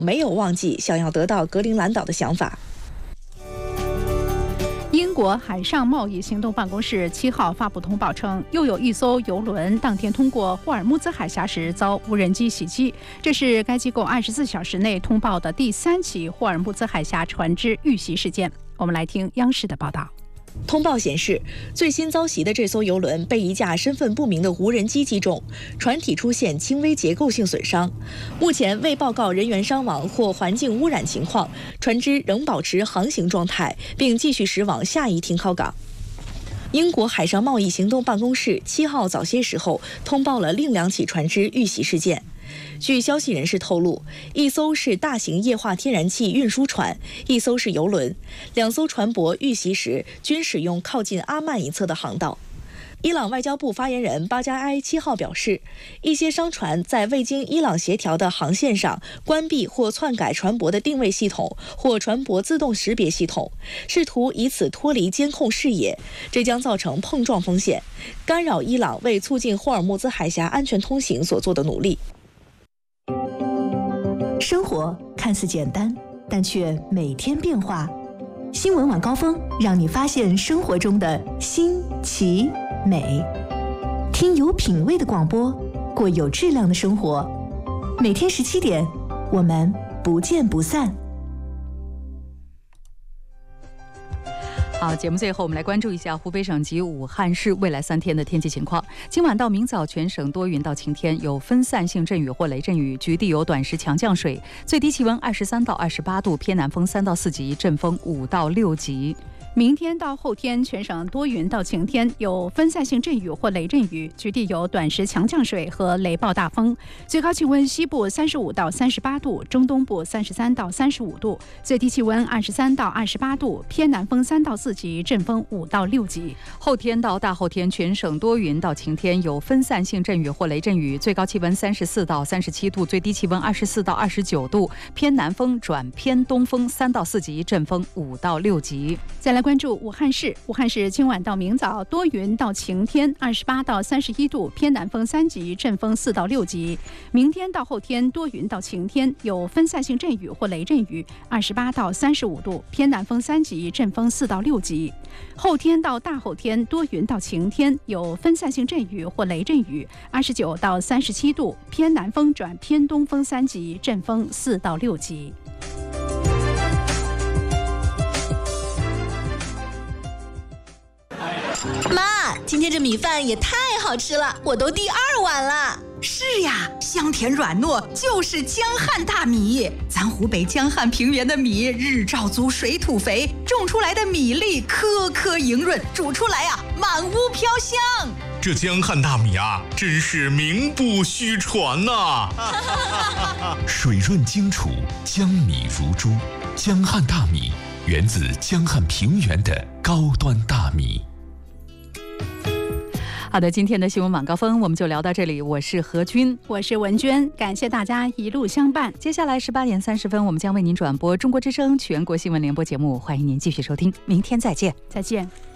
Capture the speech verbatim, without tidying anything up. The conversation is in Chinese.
没有忘记想要得到格陵兰岛的想法。 英国海上贸易行动办公室七号发布通报称，又有一艘邮轮当天通过霍尔木兹海峡时遭无人机袭击，这是该机构二十四小时内通报的第三起霍尔木兹海峡船只遇袭事件。我们来听央视的报道。 通报显示，最新遭袭的这艘邮轮被一架身份不明的无人机击中，船体出现轻微结构性损伤，目前未报告人员伤亡或环境污染情况，船只仍保持航行状态，并继续驶往下一停靠港。英国海上贸易行动办公室七号早些时候通报了另两起船只遇袭事件。据消息人士透露，一艘是大型液化天然气运输船，一艘是邮轮，两艘船舶遇袭时均使用靠近阿曼一侧的航道。伊朗外交部发言人巴加埃七号表示，一些商船在未经伊朗协调的航线上关闭或篡改船舶的定位系统或船舶自动识别系统，试图以此脱离监控视野，这将造成碰撞风险，干扰伊朗为促进霍尔木兹海峡安全通行所做的努力。 生活看似简单，但却每天变化。新闻晚高峰让你发现生活中的新奇美，听有品味的广播，过有质量的生活。每天十七点，我们不见不散。 好，节目最后我们来关注一下湖北省及武汉市未来三天的天气情况。今晚到明早全省多云到晴天，有分散性阵雨或雷阵雨，局地有短时强降水，最低气温二十三到二十八度，偏南风三到四级，阵风五到六级。 明天到后天，全省多云到晴天，有分散性阵雨或雷阵雨，局地有短时强降水和雷暴大风。最高气温西部三十五到三十八度，中东部三十三到三十五度，最低气温二十三到二十八度，偏南风三到四级，阵风五到六级。 后天到大后天，全省多云到晴天，有分散性阵雨或雷阵雨，最高气温三十四到三十七度，最低气温二十四到二十九度，偏南风转偏东风三到四级，阵风五到六级。 再来关注武汉市，武汉市今晚到明早多云到晴天，二十八到三十一度，偏南风三级，阵风四到六级。明天到后天多云到晴天，有分散性阵雨或雷阵雨，二十八到三十五度，偏南风三级，阵风四到六级。后天到大后天多云到晴天，有分散性阵雨或雷阵雨，二十九到三十七度，偏南风转偏东风三级，阵风四到六级。 妈，今天这米饭也太好吃了，我都第二碗了。 是呀，香甜软糯，就是江汉大米。咱湖北江汉平原的米日照足，水土肥，种出来的米粒颗颗莹润，煮出来啊满屋飘香。 这江汉大米啊，真是名不虚传呐、 啊！水润精储，江米如珠。江汉大米源自江汉平原的高端大米。 好的，今天的新闻晚高峰我们就聊到这里。我是何君， 我是文娟，感谢大家一路相伴。 接下来十八点三十分，我们将为您转播中国之声全国新闻联播节目，欢迎您继续收听，明天再见， 再见。